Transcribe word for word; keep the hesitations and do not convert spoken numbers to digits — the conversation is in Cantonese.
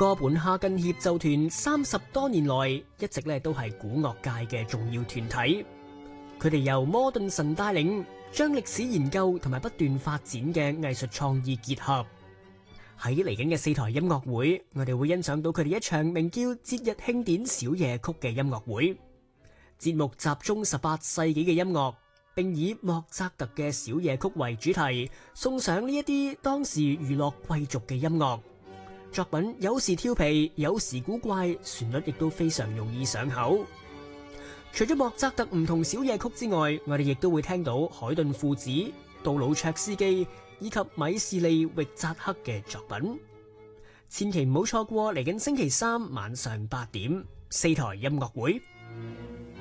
哥本哈根協奏團三十多年來一直咧都係古樂界嘅重要團體。佢哋由摩頓神帶領，將歷史研究同埋不斷發展嘅藝術創意結合。喺嚟緊嘅四台音樂會，我哋會欣賞到佢哋一場名叫《節日慶典小夜曲》嘅音樂會。節目集中十八世紀嘅音樂，並以莫扎特嘅小夜曲為主題，送上呢一啲當時娛樂貴族嘅音樂。作品有時調皮，有時古怪，旋律亦都非常容易上口。除咗莫扎特唔同小夜曲之外，我哋亦都會聽到海頓父子、杜魯卓斯基以及米士利域扎克嘅作品。千祈唔好錯過嚟緊星期三晚上八點四台音樂會。